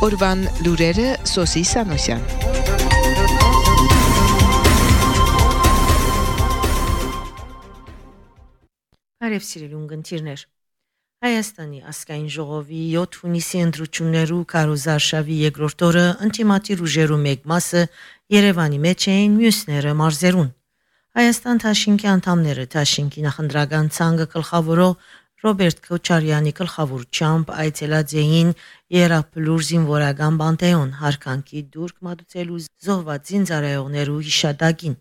Օրվան լուրերը Սոսի Սանոսյան։ Բարև սիրելի ունգընտիրներ։ Հայաստանի ազգային ժողովի 7 հունիսի ընտրություններու քարոզարշավի երկրորդ օրը ինտիմատիր ուժերու մեկ մասը Երևանի մեջ էին, մյուսները մարզերուն։ Հայաստան Թաշինքի անդամները Թաշինքի նախընտրական ցանկը գլխավորող Ռոբերտ Քոչարյանի գլխավորությամբ այցելած էին Երապլուր զինվորական բանտեոն հարկանքի դուրք մատուցելու զոհված զինծառայողներու հիշատակին։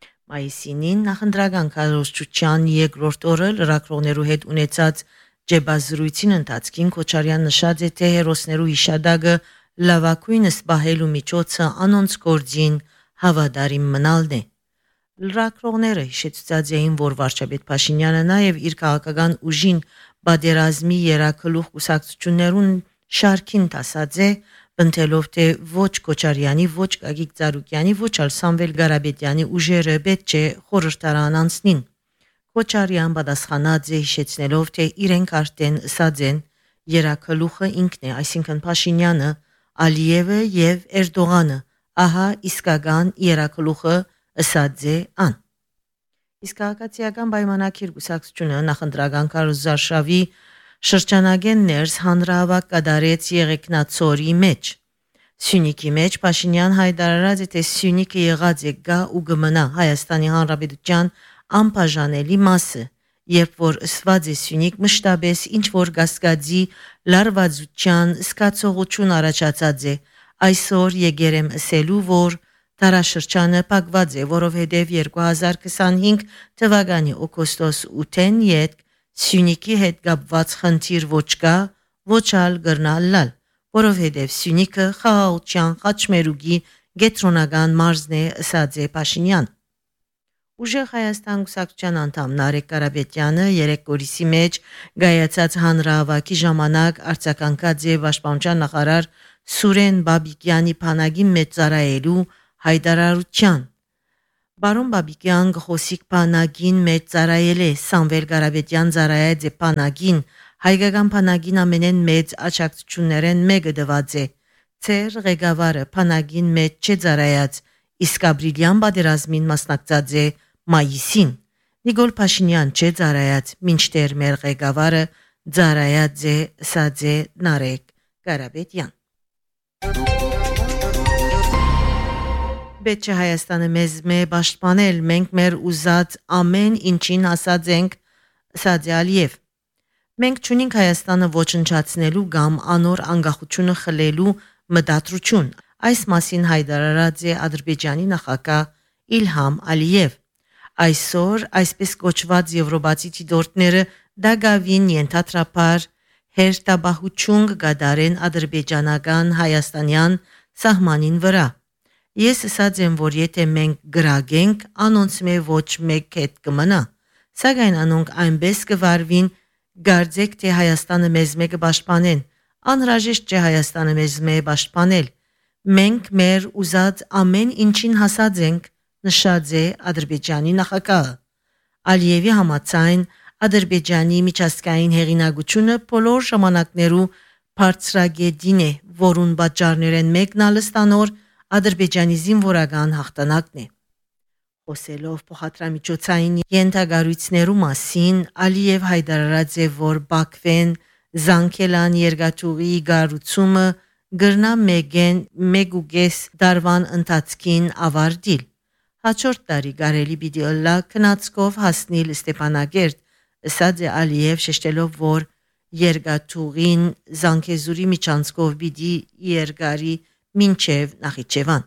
Մայիսին նախընտրական քարոզչության երկրորդ օրը լրագրողներու հետ ունեցած ջեբազրույցին ընթացքին Քոչարյան նշած է, թե հերոսներու հիշադակը լավակույնս բահելու միջոցը անոնց գործին հավատարիմ մնալն է։ Լրագրողները հիշեցուցած էին, որ վարչապետ Փաշինյանը նաև իր քաղաքական ուժին բادرազմի երակլուխ կուսակցություններուն շարքին տասած է, բնթելով թե ոչ Քոչարյանի, ոչ Գագիկ Ծառուկյանի, ոչ ալ Սամվել Ղարաբետյանի ուժերը պետք է խորհրդարան անցնին։ Քոչարյան պատասխանած է հիշեցնելով, թե իրենք արդեն ըսած են երակլուխը ինքն է, այսինքն Փաշինյանը, Ալիևը եւ Էրդողանը, ահա իսկական երակլուխը ըսած է ան։ Իսկ քաղաքացիական պայմանագիր կուսակցությունը նախընտրական քարոզարշավի շրջանագեն ներս հանրահավաք կատարեց Եղեգնացորի մեջ։ Սյունիքի մեջ Փաշինյան հայտարարած է, թե Սյունիքը եղած է գա ու գմնա Հայաստանի Հանրապետության անբաժանելի մասը, երբ որ ըսված է Սյունիք մշտապես ինչ որ գասկածի լարվածության զգացողություն առաջացած է, այսօր եկերեմ ասելու, որ դարաշրջանը փակված է, որովհետև 2025 թվականի օգոստոս 8-ին յետ Սյունիքի հետ կապված խնդիր ոչ կա, ոչ ալ գրնալալ, որովհետև Սյունիքը խաղաղության խաչմերուկի գետրոնական մարզն է, ըսած է Փաշինյան։ Ուժեղ Հայաստան կուսակցության անդամ Նարեկ Ղարաբետյանը երեք օրիսի մեջ գայացած հանրահավաքի ժամանակ արձագանքած է Պաշտպանության նախարար Սուրեն Բաբիկյանի բանակին մեծարայելու հայտարարության։ Բարոն Բաբիկյան գխոսիկ բանակին մեծարայել է, Սամվել Ղարաբետյան ծառայած է բանակին, հայկական բանակին ամենեն մեծ աջակցություններեն մեկը դված է։ Ցեր ղեկավարը բանակին մեծ չծառայած, իսկ ապրիլյան պատերազմին մասնակցած է մայիսին։ Նիկոլ Փաշինյան չծառայած, մինչդեռ մեր ղեկավարը ծառայած է, ըսած է Նարեկ Ղարաբետյան։ Պետք է Հայաստանը մեզ պաշտպանել, մենք մեր ուզած ամեն ինչին ասած ենք, ըսած է Ալիև։ Մենք չունենք Հայաստանը ոչնչացնելու կամ անոր անկախությունը խլելու մտադրություն։ Այս մասին հայտարարած է Ադրբեջանի նախագահ Իլհամ Ալիև։ Այսօր այսպես կոչված եվրոպացի դիտորդները դագավին ենթադրաբար հերթաբահություն կդարեն ադրբեջանական հայաստանյան սահմանին վրա։ Ես ասած եմ, որ եթե մենք գրագենք, անոնց մե ոչ մեկ հետ կմնա, սակայն անոնք այնպես կվարվին, գարձեք թե Հայաստանը մեզ մեկը պաշտպանեն, անհրաժեշտ չէ Հայաստանը մեզ մե պաշտպանել, մենք մեր ուզած ամեն ինչին հասած ենք, նշած է Ադրբեջանի նախագահը։ Ալիևի համաձայն Ադրբեջանի միջազգային հեղինակությունը բոլոր ժամանակներու բարձրագետին է, որուն պատճառներեն մեկն ալստանոր Ադրբեջանի զինվորական հաղթանակն է։ Խոսելով փոխադրամիջոցային ենթագարույցներու մասին, Ալիև հայտարարած է, որ Բաքվեն Զանգելան երկաթուղի գառուցումը գրնա մեգուգես դարվան ընթացքին ավարտիլ։ Հաջորդ տարի կարելի պիտի ըլլա քնածկով հասնիլ Ստեփանագերտ, ըսած է Ալիև շեշտելով, որ երկաթուղին Զանգեզուրի միջանցքով պիտի երկարի մինչև Նախիջևան։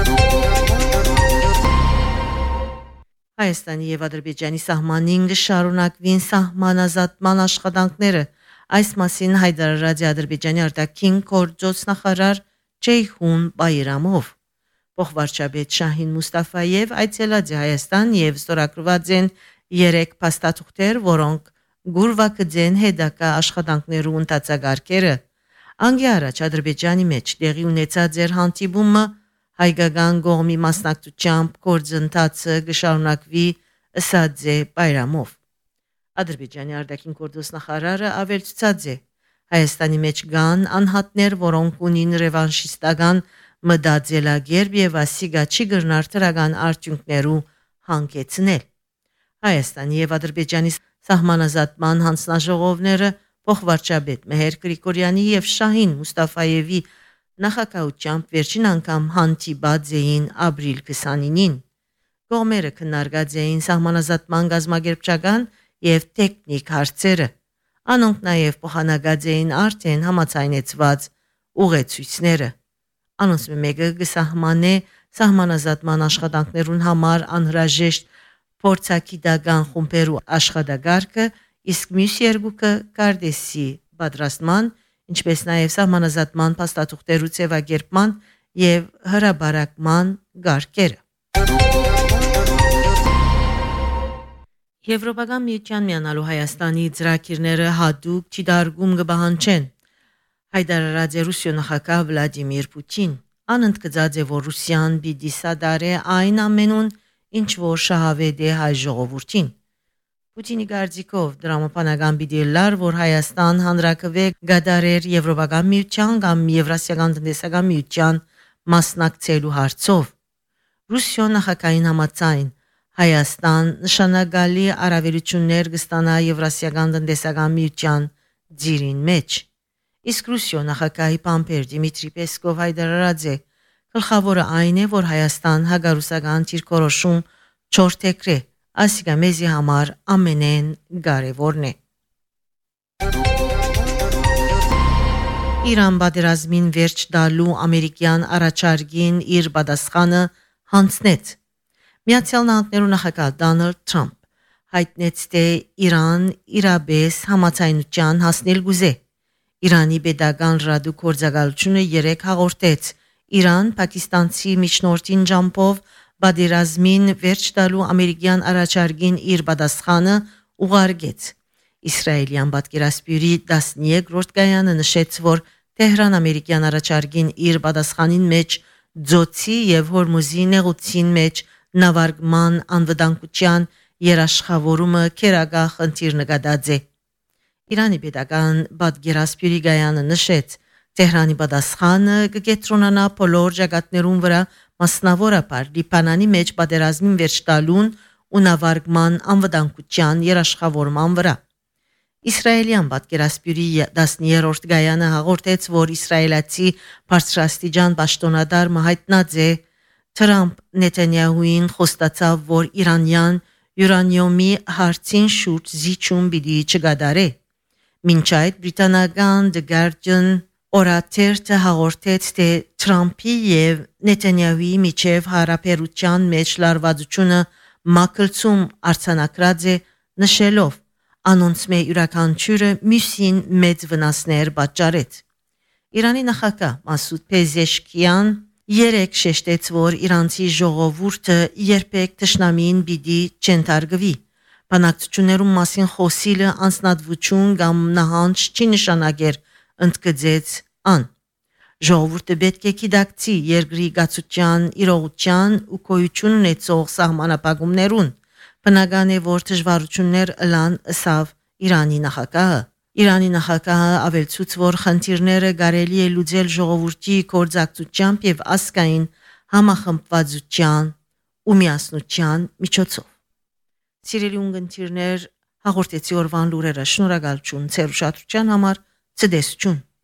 Հայաստանի եւ Ադրբեջանի սահմանին կշարունակվին սահմանազատման աշխատանքները։ Այս մասին հայտարարած է Ադրբեջանի արտաքին գործոց նախարար Ceyhun Bayramov։ Փոխվարչապետ Շահին Մուստաֆաև այցելած է Հայաստան եւ ստորագրված են 3 փաստաթուղթեր, որոնք գուրվակձեն հետակա աշխատանքներու ընթացագարկերը։ Անգի առաջ Ադրբեջանի մեջ տեղի ունեցած էր հանդիպումը հայկական կողմի մասնակցությամբ գործընթացը կշարունակվի, ըսած է Բայրամով։ Ադրբեջանի արտաքին գործոստ նախարարը ավելցուցած է, Հայաստանի մեջ կան անհատներ, որոնք ունին ռևանշիստական մտածելակերպ եւ ասիգա չի գրնար դրական արդյունքներու հանգեցնել։ Հայաստանի եւ Ադրբեջանի սահմանազատման հանձնաժողովները փոխվարչապետ Մեհեր Գրիգորյանի եւ Շահին Մուստաֆայևի նախակահությամբ վերջին անգամ հանդիպած էին ապրիլ 29-ին։ Կողմերը քննարկած էին սահմանազատման գազམ་ագերբչական եւ տեխնիկ հարցերը։ Անոնք նաեւ փոխանակած էին արդեն համաձայնեցված ուղեցույցները։ Անոնց մեկը գսահմանե սահմանազատման աշխատանքներուն համար անհրաժեշտ փորձագիտական խումբերու աշխատակարգը, իսկ մյուս երկուքը կարդեսի պատրաստման, ինչպես նաև սահմանազատման փաստաթուղթերու ձևակերպման եւ հրաբարակման գարկերը։ Եվրոպական միության միանալու Հայաստանի ծրագիրները հատուկ չդարգում կբահանջեն։ Հայտարարած է Ռուսիա նախագահ Վլադիմիր Պուտին, անընդգծած է, որ Ռուսիան պիտի սադարե այն ամենուն, ինչ որ շահավետ է հայ ժողովրդին։ Պուտինի կարծիքով դրամապանական պիտի լար, որ Հայաստան հանրակրվե գադարեր Եվրոպական միության կամ Եվրասիական տնտեսական միության մասնակցելու հարցով։ Ռուսիա նախագահին համաձայն Հայաստան նշանակալի առավելություններ կստանա Եվրասիական տնտեսական միության ձիրին մեջ։ Իսկ Ռուսիա նախագահի պամպեր Դիմիտրի Պեսկով հայտարարած է, գլխավորը այն է, որ Հայաստան հագարուսական դիրքորոշում չորթեքրե, ասիկա մեզի համար ամենեն կարևորն է։ Իրան պատերազմին վերջ տալու ամերիկյան առաջարկին իր պատասխանը հանձնեց։ Միացյալ Նահանգներու նախագահ Դոնալդ Թրամփ հայտնեց, թե Իրան իրապես համաձայնության հասնել գուզե։ Իրանի պետական ռադիոգործակալությունը 3 հաղորդեց Իրան պակիստանցի միջնորդին ջամփով պատերազմին վերջ տալու ամերիկյան առաջարկին իր պատասխանը ուղարկեց։ Իսրայելյան պատկերասպյուրի 13-րդ գայանը նշեց, որ Թեհրան ամերիկյան առաջարկին իր պատասխանին մեջ ձոցի եւ Հորմուզի նեղուցին մեջ նավարկման անվտանգության երաշխավորումը քերագահ խնդիր նկատած է։ Իրանի պետական պատկերասպյուրի գայանը նշեց, Թեհրանի պատասխանը կկենտրոնանա բոլոր ճակատներուն վրա, մասնավորապես Լիբանանի մեջ պատերազմին վերջ տալուն ու նավարկման անվտանգության երաշխավորման վրա։ Իսրայելյան պատկերասպյուրի 10-րդ գայանը հաղորդեց, որ իսրայելացի բարձրաստիճան պաշտոնատար հայտնած է Թրամփ Նեթանյահուին խոստացավ, որ իրանյան յուրանիումի հարցին շուրջ զիջում պիտի չգադարե։ Մինչ այդ բրիտանական The Guardian օրաթերթը հաղորդեց, թե Թրամփի եւ Նեթանյահուի միջև հարաբերության մեջ լարվածությունը մակլցում արձանագրած է, նշելով անոնց մե յուրաքանչյուրը մյուսին մեծ վնասներ պատճառեց։ Իրանի նախագահ Մասուդ Փեզեշքիան երեք շեշտեց, որ իրանցի ժողովուրդը երբեք թշնամին պիտի չընթարգվի։ Բանակցություններում մասին խոսիլը անձնատվություն կամ նահանջ չի նշանակեր, ընդգծեց ան։ Ժողովուրդը պետք է գիտակցի երկրի գացության, իրողության ու գոյություն ունեցող սահմանապահումներուն։ Բնական է, որ դժվարություններ ըլան ըսավ Իրանի նախագահը։ Իրանի նախագահը ավելցուց, որ խնդիրները կարելի է լուծել ժողովրդի կորձակցությամբ եւ ազգային համախմբվածության ու միասնության միջոցով։ Սիրելի ունգընտիրներ, հաղորդեցի օրվան լուրերը, շնորհակալություն ձեր ուշադրության համար, ցտեսություն։